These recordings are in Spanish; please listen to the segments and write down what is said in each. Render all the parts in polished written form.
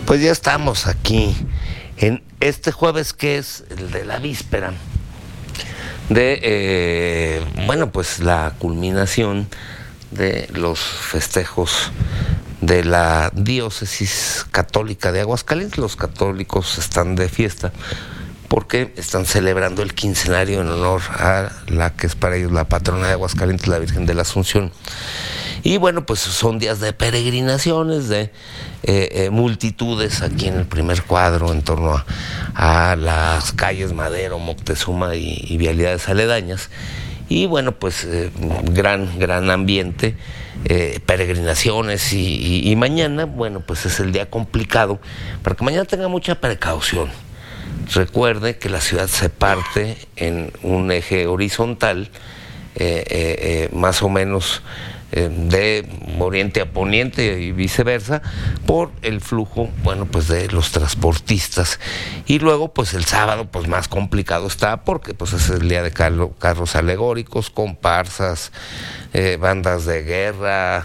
Pues ya estamos aquí en este jueves, que es el de la víspera de, pues la culminación de los festejos de la diócesis católica de Aguascalientes. Los católicos están de fiesta porque están celebrando el quincenario en honor a la que es para ellos la patrona de Aguascalientes, la Virgen de la Asunción. Y bueno, pues son días de peregrinaciones, de multitudes aquí en el primer cuadro en torno a las calles Madero, Moctezuma y vialidades aledañas. Y bueno, pues gran ambiente, peregrinaciones y mañana, bueno, pues es el día complicado, para que mañana tenga mucha precaución. Recuerde que la ciudad se parte en un eje horizontal, más o menos de oriente a poniente y viceversa, por el flujo, bueno, pues de los transportistas. Y luego, pues el sábado, pues más complicado está, porque pues es el día de carros alegóricos, comparsas, bandas de guerra,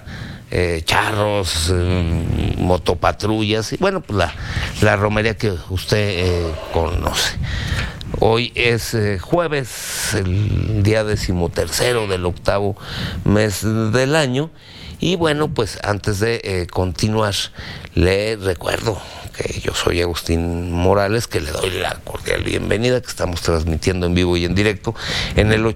charros, motopatrullas, y bueno, pues la romería que usted conoce. Hoy es jueves, el día 13º del 8º mes del año. Y bueno, pues antes de continuar, le recuerdo que yo soy Agustín Morales, que le doy la cordial bienvenida, que estamos transmitiendo en vivo y en directo en el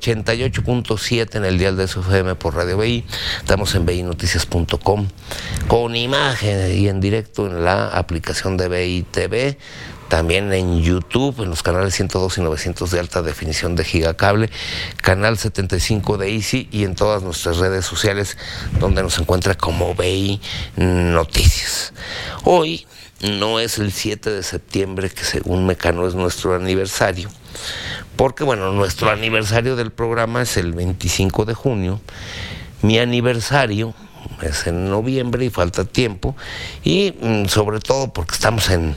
88.7 en el dial de su FM por Radio BI. Estamos en binoticias.com con imagen y en directo en la aplicación de BI TV. También en YouTube, en los canales 102 y 900 de alta definición de Gigacable, canal 75 de Easy, y en todas nuestras redes sociales, donde nos encuentra como BI Noticias. Hoy no es el 7 de septiembre, que según Mecano es nuestro aniversario, porque bueno, nuestro aniversario del programa es el 25 de junio, mi aniversario es en noviembre y falta tiempo, y sobre todo porque estamos en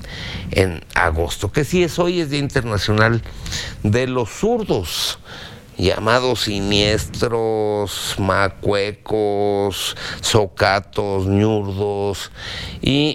agosto, que sí es hoy, es Día Internacional de los Zurdos, llamados siniestros, macuecos, zocatos, ñurdos, y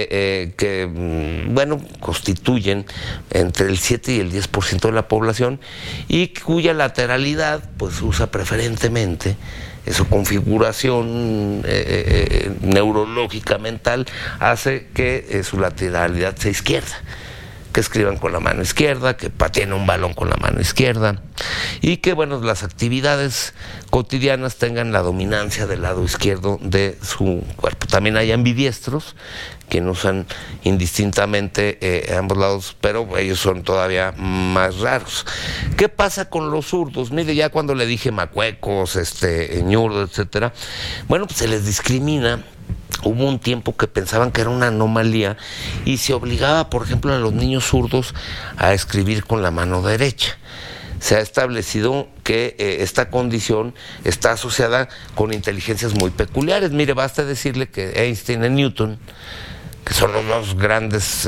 que, bueno, constituyen entre el 7 y el 10% de la población, y cuya lateralidad pues usa preferentemente su configuración neurológica mental, hace que su lateralidad sea izquierda, que escriban con la mano izquierda, que pateen un balón con la mano izquierda, y que bueno, las actividades cotidianas tengan la dominancia del lado izquierdo de su cuerpo. También hay ambidiestros que usan indistintamente ambos lados, pero ellos son todavía más raros. ¿Qué pasa con los zurdos? Mire, ya cuando le dije macuecos, ñurdos, etcétera, bueno, pues se les discrimina. Hubo un tiempo que pensaban que era una anomalía y se obligaba, por ejemplo, a los niños zurdos a escribir con la mano derecha. Se ha establecido que esta condición está asociada con inteligencias muy peculiares. Mire, basta decirle que Einstein y Newton, que son los dos grandes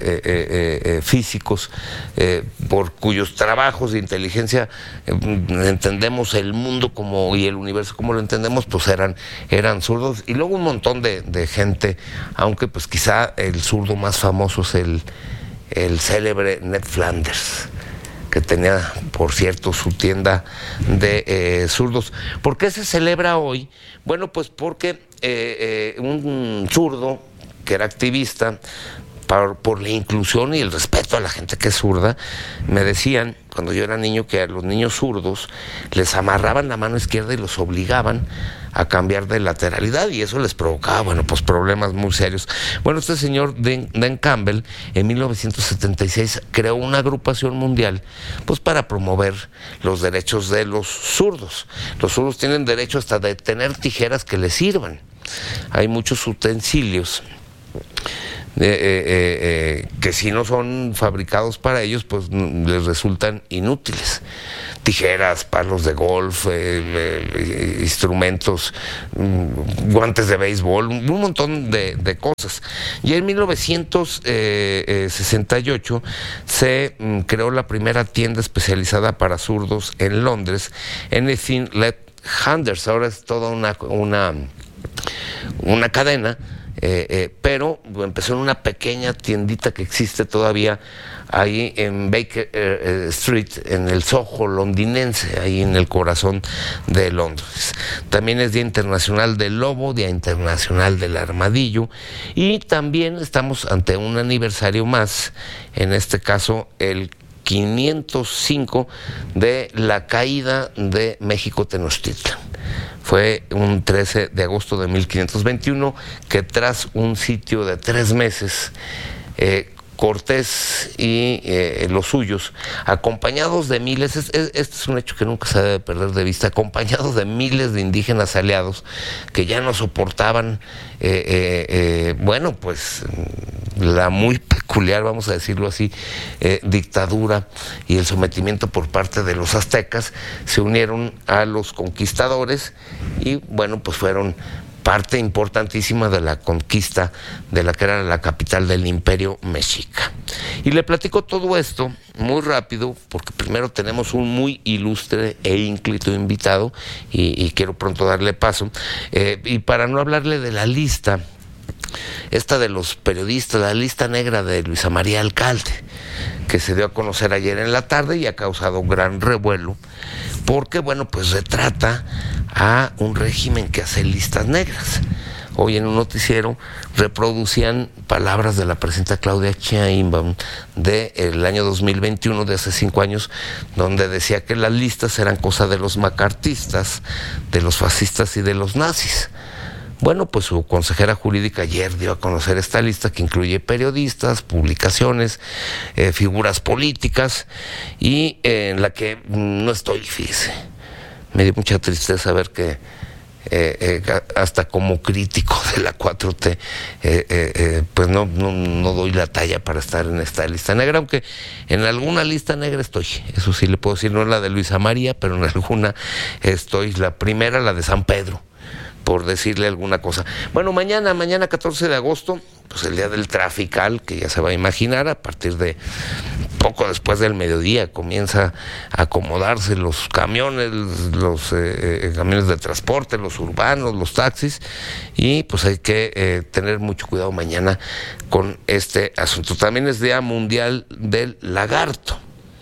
físicos por cuyos trabajos de inteligencia entendemos el mundo y el universo como lo entendemos, pues eran zurdos. Y luego un montón de gente, aunque pues quizá el zurdo más famoso es el célebre Ned Flanders, que tenía, por cierto, su tienda de zurdos. ¿Por qué se celebra hoy? Bueno, pues porque un zurdo que era activista por la inclusión y el respeto a la gente que es zurda, me decían, cuando yo era niño, que a los niños zurdos les amarraban la mano izquierda y los obligaban a cambiar de lateralidad, y eso les provocaba, bueno, pues problemas muy serios. Bueno, este señor Dan Campbell, en 1976, creó una agrupación mundial, pues para promover los derechos de los zurdos. Los zurdos tienen derecho hasta de tener tijeras que les sirvan. Hay muchos utensilios que si no son fabricados para ellos, pues les resultan inútiles. Tijeras, palos de golf, instrumentos, guantes de béisbol, un montón de cosas. Y en 1968 se creó la primera tienda especializada para zurdos en Londres, Anything Left Handers. Ahora es toda una cadena, pero empezó en una pequeña tiendita que existe todavía ahí en Baker Street, en el Soho londinense, ahí en el corazón de Londres. También es Día Internacional del Lobo, Día Internacional del Armadillo, y también estamos ante un aniversario más, en este caso el 505 de la caída de México Tenochtitlan. Fue un 13 de agosto de 1521 que tras un sitio de 3 meses, Cortés y los suyos, acompañados de miles, este es un hecho que nunca se debe perder de vista, acompañados de miles de indígenas aliados que ya no soportaban, bueno, pues la muy peculiar, vamos a decirlo así, dictadura y el sometimiento por parte de los aztecas, se unieron a los conquistadores y, bueno, pues fueron parte importantísima de la conquista de la que era la capital del Imperio Mexica. Y le platico todo esto muy rápido, porque primero tenemos un muy ilustre e ínclito invitado, y quiero pronto darle paso, y para no hablarle de la lista, esta de los periodistas, la lista negra de Luisa María Alcalde, que se dio a conocer ayer en la tarde y ha causado gran revuelo, porque, bueno, pues retrata a un régimen que hace listas negras. Hoy en un noticiero reproducían palabras de la presidenta Claudia Sheinbaum del año 2021, de hace 5 años, donde decía que las listas eran cosa de los macartistas, de los fascistas y de los nazis. Bueno, pues su consejera jurídica ayer dio a conocer esta lista que incluye periodistas, publicaciones, figuras políticas, y en la que no estoy, fíjese. Me dio mucha tristeza ver que hasta como crítico de la 4T, pues no doy la talla para estar en esta lista negra, aunque en alguna lista negra estoy, eso sí le puedo decir, no es la de Luisa María, pero en alguna estoy. La primera, la de San Pedro, por decirle alguna cosa. Bueno, mañana 14 de agosto, pues el día del trafical, que ya se va a imaginar, a partir de poco después del mediodía comienza a acomodarse los camiones, los camiones de transporte, los urbanos, los taxis, y pues hay que tener mucho cuidado mañana con este asunto. También es Día Mundial del Lagarto.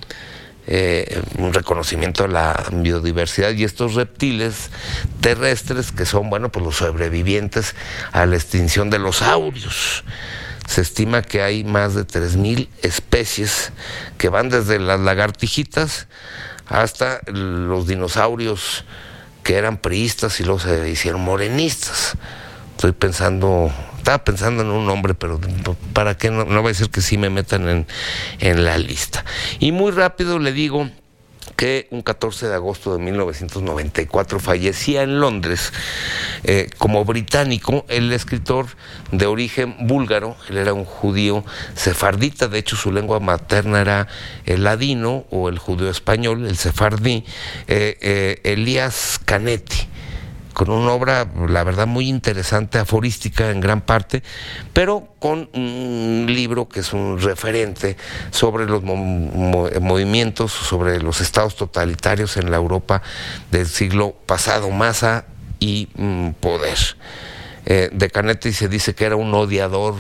Un reconocimiento a la biodiversidad y estos reptiles terrestres que son, bueno, pues los sobrevivientes a la extinción de los saurios. Se estima que hay más de 3,000 especies que van desde las lagartijitas hasta los dinosaurios que eran priistas y luego se hicieron morenistas. Estaba pensando en un nombre, pero ¿para qué? No voy a decir que sí me metan en la lista. Y muy rápido le digo que un 14 de agosto de 1994 fallecía en Londres, como británico, el escritor de origen búlgaro. Él era un judío sefardita, de hecho su lengua materna era el ladino o el judío español, el sefardí, Elias Canetti, con una obra, la verdad, muy interesante, aforística en gran parte, pero con un libro que es un referente sobre los movimientos, sobre los estados totalitarios en la Europa del siglo pasado, Masa y Poder. De Canetti se dice que era un odiador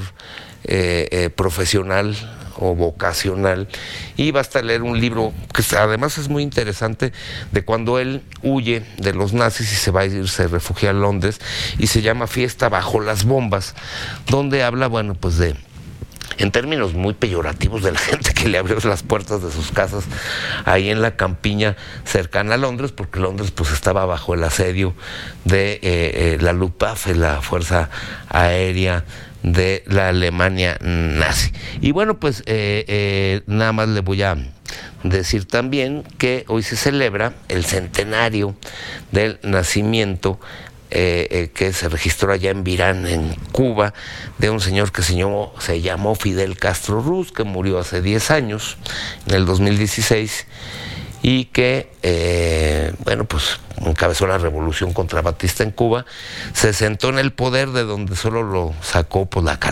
profesional o vocacional, y basta leer un libro que además es muy interesante, de cuando él huye de los nazis y se refugia a Londres, y se llama Fiesta bajo las bombas, donde habla, bueno, pues en términos muy peyorativos, de la gente que le abrió las puertas de sus casas ahí en la campiña cercana a Londres, porque Londres pues estaba bajo el asedio de la Luftwaffe, la fuerza aérea de la Alemania nazi. Y bueno, pues nada más le voy a decir también que hoy se celebra el centenario del nacimiento que se registró allá en Virán, en Cuba, de un señor que se llamó Fidel Castro Ruz, que murió hace 10 años, en el 2016, y que, bueno, pues encabezó la revolución contra Batista en Cuba, se sentó en el poder, de donde solo lo sacó por la